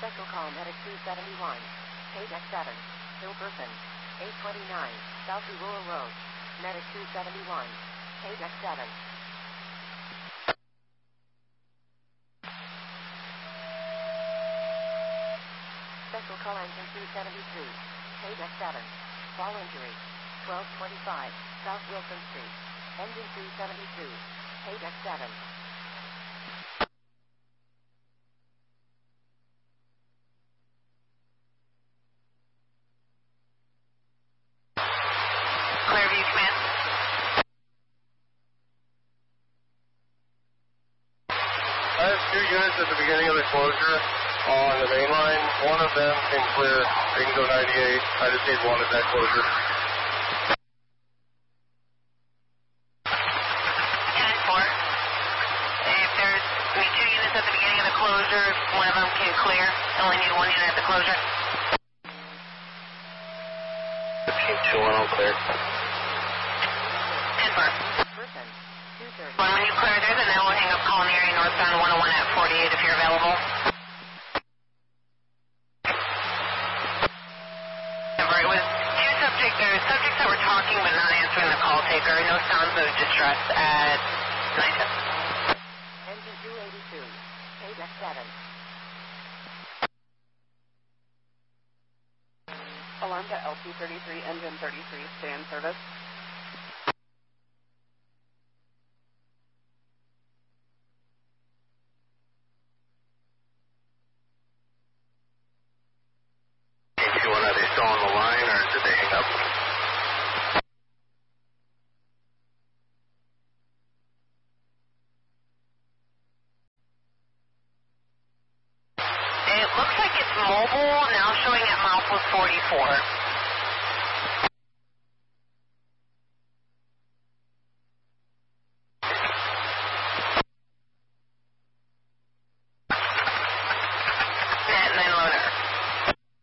Special call Medic 271. Page X7. Hillperson. 829. South Aurora Road. Medic 271. Page X7. Special call engine 273. Page X7. Fall injury. 1225. South Wilson Street. Engine 272. Page X7. Clearview Command. I have 2 units at the beginning of the closure on the main line. One of them can clear. They can go 98. I just need one at that closure. 10-4. If there's 2 units at the beginning of the closure, if one of them can clear, I only need 1 unit at the closure. 15-2-1, all clear. 10-4. Person. 230. When you clear there, then I will hang up calling area northbound 101 at 48 if you're available. It was 2 subjects that were talking but not answering the call taker. No sounds of distress at 910. Engine 282. Page X7. Alarm to LT33, engine 33, stay in service. Are they still on the line or did they hang up? It looks like it's mobile, now showing at milepost 44.